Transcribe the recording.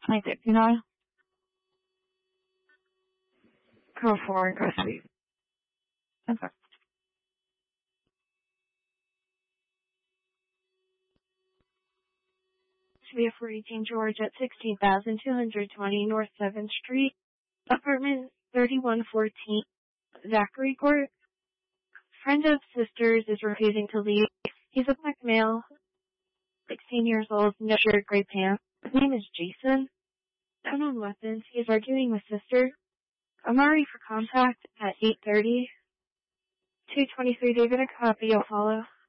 1959. Go 4 and go 3. Okay. Via 418 George at 16,220 North 7th Street, apartment 3114, Zachary Court. Friend of sister's is refusing to leave. He's a black male, 16 years old, no shirt, gray pants. His name is Jason. Unknown weapons. He is arguing with sister. Amari for contact at 8:30. 223 David, a copy. You'll follow.